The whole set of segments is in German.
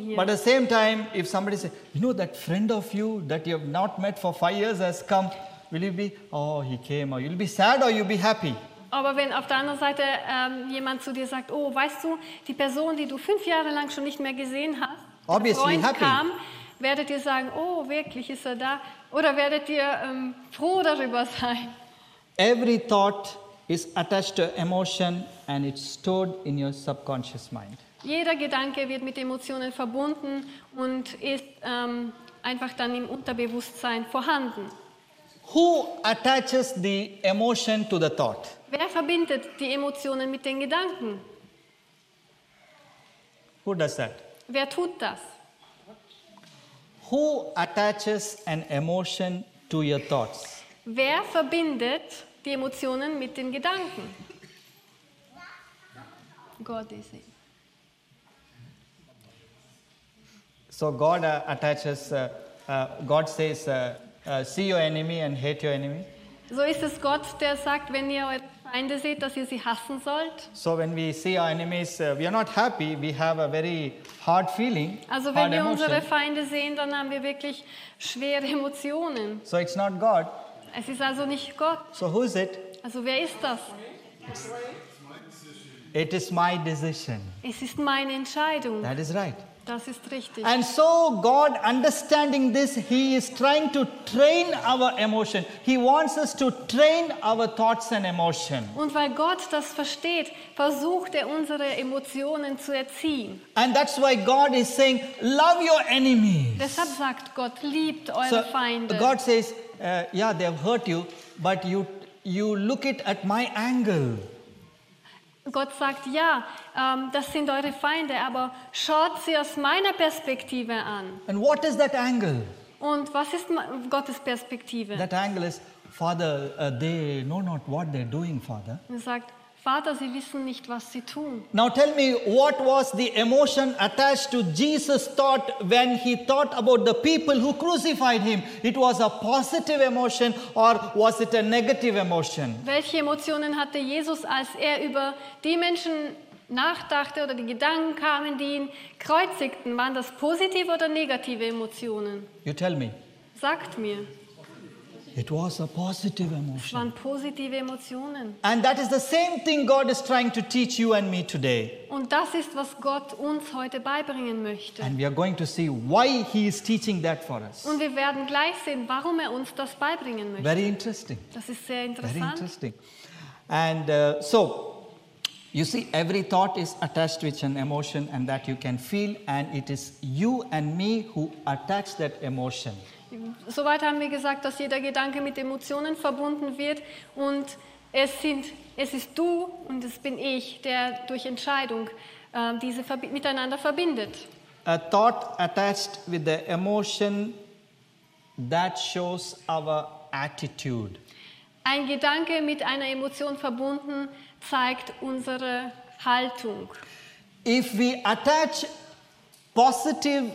hier. But at the same time, if somebody says, you know, that friend of you that you have not met for 5 years has come, will you be, oh, he came, or you'll be sad or you'll be happy? Aber wenn auf der anderen Seite jemand zu dir sagt, oh, weißt du, die Person, die du 5 Jahre lang schon nicht mehr gesehen hast, der Obviously Freund happy. kam, werdet ihr sagen, oh, wirklich ist er da? Oder werdet ihr froh darüber sein? Every thought is attached to emotion and it's stored in your subconscious mind. Jeder Gedanke wird mit Emotionen verbunden und ist einfach dann im Unterbewusstsein vorhanden. Who attaches the emotion to the thought? Wer verbindet die Emotionen mit den Gedanken? Who does that? Wer tut das? Who attaches an emotion to your thoughts? Wer verbindet die Emotionen mit den Gedanken? Gott ist es. So God attaches, God says, see your enemy and hate your enemy. So ist es Gott, der sagt, wenn ihr eure Feinde seht, dass ihr sie hassen sollt. So when we see our enemies, we are not happy, we have a very hard feeling, Also hard wenn wir unsere emotion. Feinde sehen, dann haben wir wirklich schwere Emotionen. So it's not God. Es ist also nicht Gott. So who is it? Also wer ist das? It is my decision. Es ist meine Entscheidung. That is right. Das ist richtig. And so God, understanding this, He is trying to train our emotion. He wants us to train our thoughts and emotion. Und weil Gott das versteht, versucht er unsere Emotionen zu erziehen. And that's why God is saying, love your enemies. Deshalb sagt Gott, liebt eure So Feinde. God says, yeah, they have hurt you, but you look it at my angle. Gott sagt, ja, das sind eure Feinde, aber schaut sie aus meiner Perspektive an. And what is that angle? Und was ist Gottes Perspektive? That angle is, Father, they know not what they're doing, Father. Er sagt, Vater, sie wissen nicht, was sie tun. Now tell me, what was the emotion attached to Jesus' thought when he thought about the people who crucified him? It was a positive emotion or was it a negative emotion? Welche Emotionen hatte Jesus, als er über die Menschen nachdachte oder die Gedanken kamen, die ihn kreuzigten? Waren das positive oder negative Emotionen? You tell me. Sagt mir. It was a positive Es emotion. waren positive Emotionen. And that is the same thing God is trying to teach you and me today. Und das ist, was Gott uns heute beibringen möchte. And we are going to see why he is teaching that for us. Und wir werden gleich sehen, warum er uns das beibringen möchte. Very interesting. Das ist sehr Very interessant. interesting. And so, you see, every thought is attached with an emotion and that you can feel, and it is you and me who attach that emotion. Soweit haben wir gesagt, dass jeder Gedanke mit Emotionen verbunden wird und es ist du und es bin ich, der durch Entscheidung diese miteinander verbindet. A thought attached with the emotion that shows our attitude. Ein Gedanke mit einer Emotion verbunden zeigt unsere Haltung. If we attach positive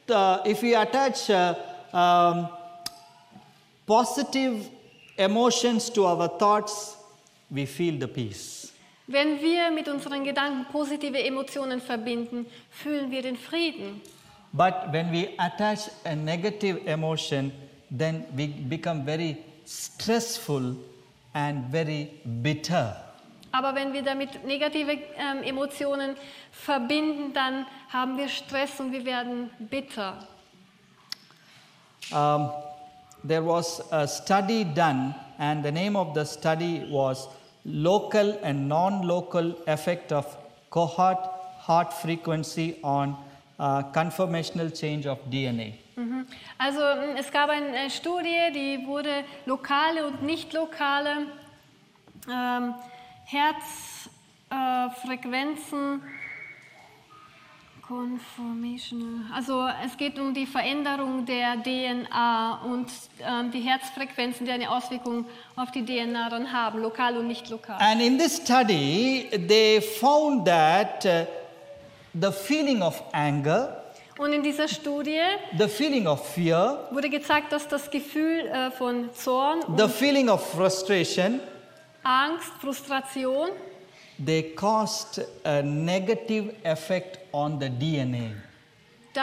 emotions to our thoughts, we feel the peace. Wenn wir mit unseren Gedanken positive Emotionen verbinden, fühlen wir den Frieden. But when we attach a negative emotion, then we become very stressful and very bitter. Aber wenn wir damit negative Emotionen verbinden, dann haben wir Stress und wir werden bitter. There was a study done, and the name of the study was Local and Non-Local Effect of Cohort Heart Frequency on Conformational Change of DNA. Also es gab eine Studie, die wurde lokale und nicht lokale Herzfrequenzen, conformational, also es geht um die Veränderung der DNA und die Herzfrequenzen, die eine Auswirkung auf die DNA dann haben, lokal und nicht lokal. And in this study, they found that the feeling of anger, Und in dieser Studie the feeling of fear, wurde gezeigt, dass das Gefühl von Zorn, the feeling of frustration, Angst, Frustration, they caused a negative effect on the DNA.